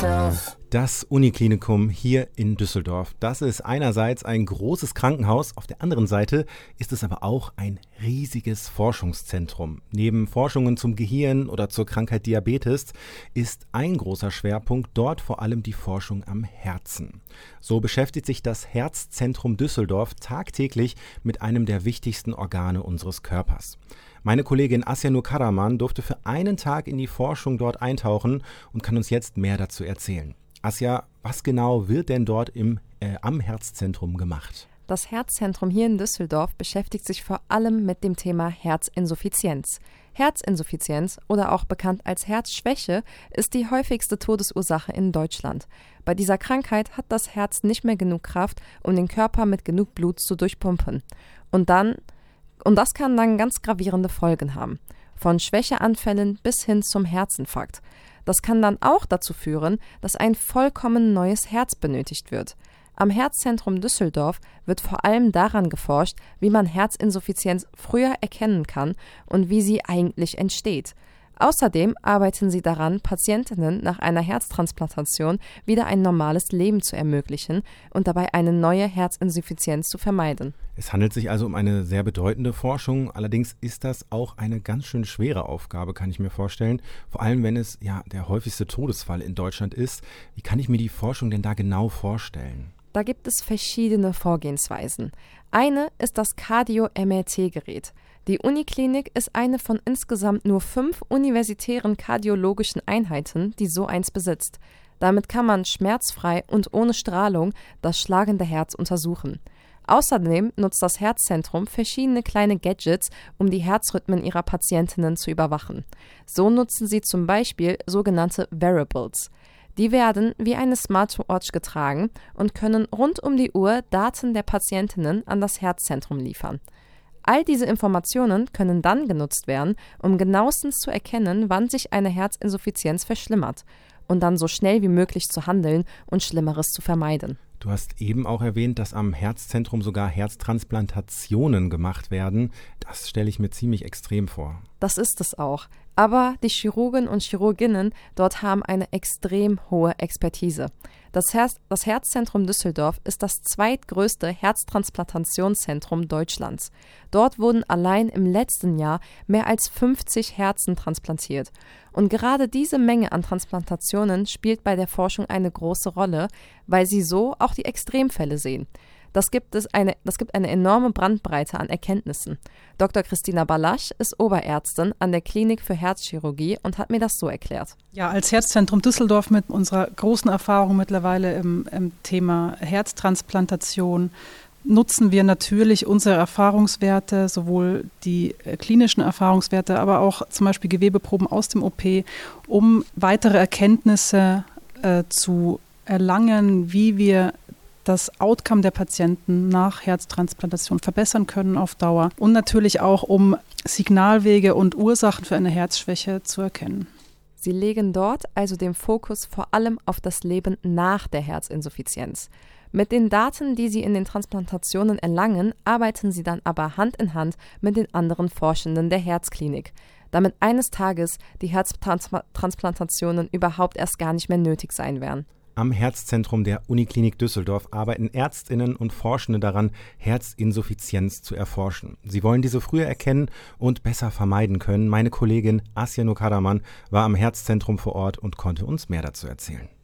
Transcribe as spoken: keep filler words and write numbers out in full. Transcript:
Düsseldorf. Das Uniklinikum hier in Düsseldorf, das ist einerseits ein großes Krankenhaus, auf der anderen Seite ist es aber auch ein riesiges Forschungszentrum. Neben Forschungen zum Gehirn oder zur Krankheit Diabetes ist ein großer Schwerpunkt dort vor allem die Forschung am Herzen. So beschäftigt sich das Herzzentrum Düsseldorf tagtäglich mit einem der wichtigsten Organe unseres Körpers. Meine Kollegin Asya Nur Karaman durfte für einen Tag in die Forschung dort eintauchen und kann uns jetzt mehr dazu erzählen. Asja, was genau wird denn dort im, äh, am Herzzentrum gemacht? Das Herzzentrum hier in Düsseldorf beschäftigt sich vor allem mit dem Thema Herzinsuffizienz. Herzinsuffizienz oder auch bekannt als Herzschwäche ist die häufigste Todesursache in Deutschland. Bei dieser Krankheit hat das Herz nicht mehr genug Kraft, um den Körper mit genug Blut zu durchpumpen. Und dann, und das kann dann ganz gravierende Folgen haben. Von Schwächeanfällen bis hin zum Herzinfarkt. Das kann dann auch dazu führen, dass ein vollkommen neues Herz benötigt wird. Am Herzzentrum Düsseldorf wird vor allem daran geforscht, wie man Herzinsuffizienz früher erkennen kann und wie sie eigentlich entsteht. Außerdem arbeiten sie daran, Patientinnen nach einer Herztransplantation wieder ein normales Leben zu ermöglichen und dabei eine neue Herzinsuffizienz zu vermeiden. Es handelt sich also um eine sehr bedeutende Forschung, allerdings ist das auch eine ganz schön schwere Aufgabe, kann ich mir vorstellen. Vor allem, wenn es ja der häufigste Todesfall in Deutschland ist. Wie kann ich mir die Forschung denn da genau vorstellen? Da gibt es verschiedene Vorgehensweisen. Eine ist das Cardio-M R T-Gerät. Die Uniklinik ist eine von insgesamt nur fünf universitären kardiologischen Einheiten, die so eins besitzt. Damit kann man schmerzfrei und ohne Strahlung das schlagende Herz untersuchen. Außerdem nutzt das Herzzentrum verschiedene kleine Gadgets, um die Herzrhythmen ihrer Patientinnen zu überwachen. So nutzen sie zum Beispiel sogenannte Wearables. Die werden wie eine Smartwatch getragen und können rund um die Uhr Daten der Patientinnen an das Herzzentrum liefern. All diese Informationen können dann genutzt werden, um genauestens zu erkennen, wann sich eine Herzinsuffizienz verschlimmert und dann so schnell wie möglich zu handeln und Schlimmeres zu vermeiden. Du hast eben auch erwähnt, dass am Herzzentrum sogar Herztransplantationen gemacht werden. Das stelle ich mir ziemlich extrem vor. Das ist es auch. Aber die Chirurgen und Chirurginnen dort haben eine extrem hohe Expertise. Das, Herz, das Herzzentrum Düsseldorf ist das zweitgrößte Herztransplantationszentrum Deutschlands. Dort wurden allein im letzten Jahr mehr als fünfzig Herzen transplantiert. Und gerade diese Menge an Transplantationen spielt bei der Forschung eine große Rolle, weil sie so auch die Extremfälle sehen. Das gibt, es eine, das gibt eine enorme Bandbreite an Erkenntnissen. Doktor Christina Balasch ist Oberärztin an der Klinik für Herzchirurgie und hat mir das so erklärt. Ja, als Herzzentrum Düsseldorf mit unserer großen Erfahrung mittlerweile im, im Thema Herztransplantation nutzen wir natürlich unsere Erfahrungswerte, sowohl die klinischen Erfahrungswerte, aber auch zum Beispiel Gewebeproben aus dem O P, um weitere Erkenntnisse äh, zu erlangen, wie wir das Outcome der Patienten nach Herztransplantation verbessern können auf Dauer und natürlich auch, um Signalwege und Ursachen für eine Herzschwäche zu erkennen. Sie legen dort also den Fokus vor allem auf das Leben nach der Herzinsuffizienz. Mit den Daten, die sie in den Transplantationen erlangen, arbeiten sie dann aber Hand in Hand mit den anderen Forschenden der Herzklinik, damit eines Tages die Herztransplantationen überhaupt erst gar nicht mehr nötig sein werden. Am Herzzentrum der Uniklinik Düsseldorf arbeiten Ärztinnen und Forschende daran, Herzinsuffizienz zu erforschen. Sie wollen diese früher erkennen und besser vermeiden können. Meine Kollegin Asya Nur Karaman war am Herzzentrum vor Ort und konnte uns mehr dazu erzählen.